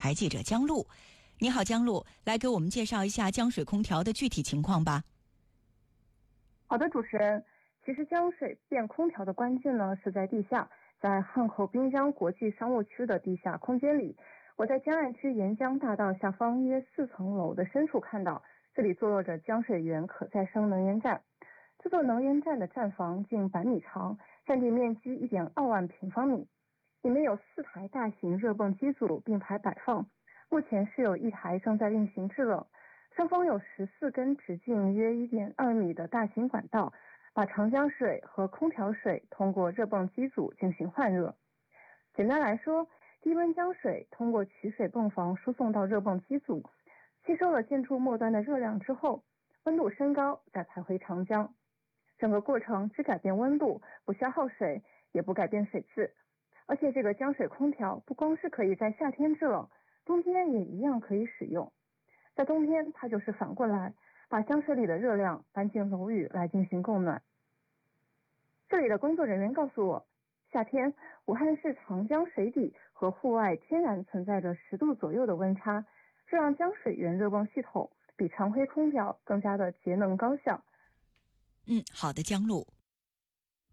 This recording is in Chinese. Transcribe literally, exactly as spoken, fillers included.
台记者江璐。你好，江璐，来给我们介绍一下江水空调的具体情况吧。 好的，主持人，其实江水变空调的关键呢是在地下，在汉口滨江国际商务区的地下空间里。我在江岸区沿江大道下方约四层楼的深处看到，这里坐落着江水源可再生能源站。这座能源站的站房近百米长，占地面积 一点二万平方米，里面有四台大型热泵机组并排摆放，目前是有一台正在运行制冷。上方有十四根直径约 一点二米的大型管道，把长江水和空调水通过热泵机组进行换热。简单来说，低温江水通过取水泵房输送到热泵机组，吸收了建筑末端的热量之后，温度升高再排回长江。整个过程只改变温度，不消耗水，也不改变水质。而且这个江水空调不光是可以在夏天制冷，冬天也一样可以使用。在冬天，它就是反过来把江水里的热量搬进楼宇来进行供暖。这里的工作人员告诉我，夏天武汉市长江水底和户外天然存在着十度左右的温差，这让江水源热泵系统比常规空调更加的节能高效。 嗯，好的，江璐。